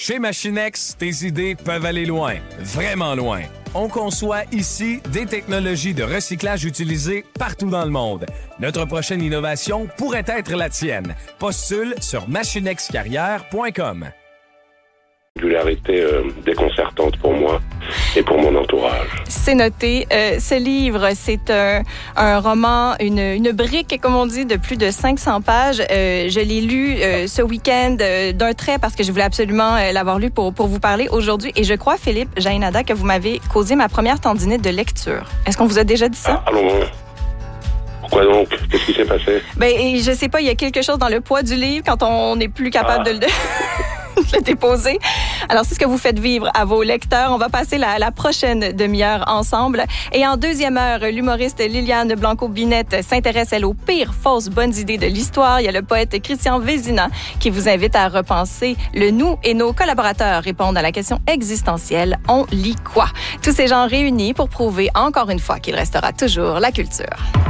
Chez Machinex, tes idées peuvent aller loin, vraiment loin. On conçoit ici des technologies de recyclage utilisées partout dans le monde. Notre prochaine innovation pourrait être la tienne. Postule sur machinexcarrière.com. Régularité déconcertante pour moi et pour mon entourage. C'est noté. Ce livre, c'est un roman, une brique, comme on dit, de plus de 500 pages. Je l'ai lu ce week-end d'un trait parce que je voulais absolument l'avoir lu pour vous parler aujourd'hui. Et je crois, Philippe Jaénada, que vous m'avez causé ma première tendinite de lecture. Est-ce qu'on vous a déjà dit ça? Allons. Pourquoi donc? Qu'est-ce qui s'est passé? Ben, je sais pas, il y a quelque chose dans le poids du livre quand on n'est plus capable de le déposer. Alors, c'est ce que vous faites vivre à vos lecteurs. On va passer la prochaine demi-heure ensemble. Et en deuxième heure, l'humoriste Liliane Blanco-Binette s'intéresse, elle, aux pires fausses bonnes idées de l'histoire. Il y a le poète Christian Vézina qui vous invite à repenser le nous, et nos collaborateurs répondent à la question existentielle. On lit quoi? Tous ces gens réunis pour prouver encore une fois qu'il restera toujours la culture.